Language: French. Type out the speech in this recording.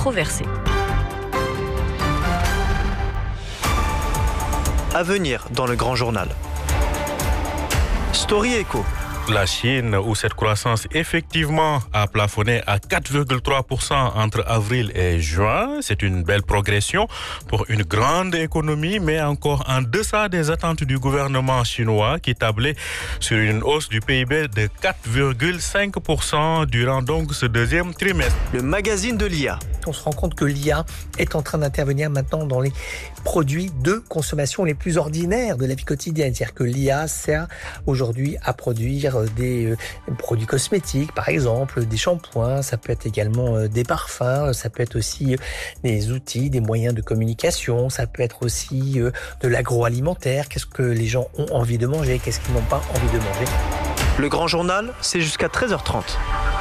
controversée. À venir dans le grand journal. Story Echo. La Chine, où cette croissance effectivement a plafonné à 4,3% entre avril et juin. C'est une belle progression pour une grande économie, mais encore en deçà des attentes du gouvernement chinois qui tablait sur une hausse du PIB de 4,5% durant donc ce deuxième trimestre. Le magazine de l'IA. On se rend compte que l'IA est en train d'intervenir maintenant dans les produits de consommation les plus ordinaires de la vie quotidienne. C'est-à-dire que l'IA sert aujourd'hui à produire des produits cosmétiques, par exemple, des shampoings, ça peut être également des parfums, ça peut être aussi des outils, des moyens de communication, ça peut être aussi de l'agroalimentaire. Qu'est-ce que les gens ont envie de manger, qu'est-ce qu'ils n'ont pas envie de manger. Le grand journal, c'est jusqu'à 13h30.